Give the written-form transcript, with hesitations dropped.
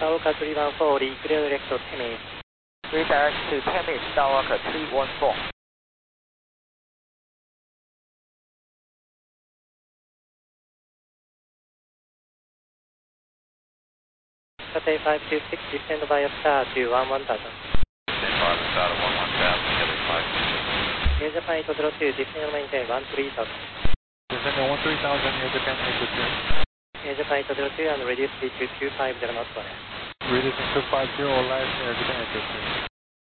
Star 314, clear direct to Temis. Redirect to Temis, Skywalker 314. Cathay 526, descend via Star to 11000. Stand by the start of 11000, Cathay 526. Air Japan 802, descend and maintain 13000. Descend on 13000, Air Japan 802. Air Japan 802 and reduce speed to 250 knots. Reducing 250, last Air Japan 802.